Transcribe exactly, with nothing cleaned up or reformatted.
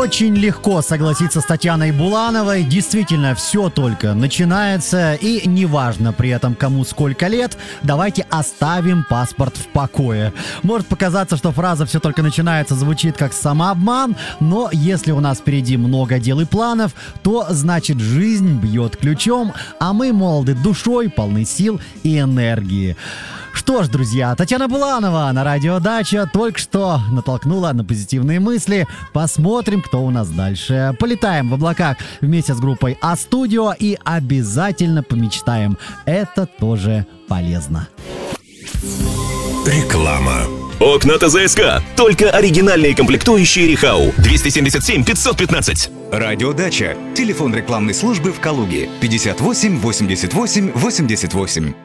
Очень легко согласиться с Татьяной Булановой. Действительно, все только начинается, и неважно при этом кому сколько лет, давайте оставим паспорт в покое. Может показаться, что фраза «все только начинается» звучит как самообман, но если у нас впереди много дел и планов, то значит жизнь бьет ключом, а мы молоды душой, полны сил и энергии. Что ж, друзья, Татьяна Буланова на радио «Дача» только что натолкнула на позитивные мысли. Посмотрим, кто у нас дальше. Полетаем в облаках вместе с группой А-Студио и обязательно помечтаем. Это тоже полезно. Реклама. Окна ТЗСК. Только оригинальные комплектующие Рихау. двести семьдесят семь пятьсот пятнадцать. Радио «Дача». Телефон рекламной службы в Калуге. пятьдесят восемь восемьдесят восемь восемьдесят восемь.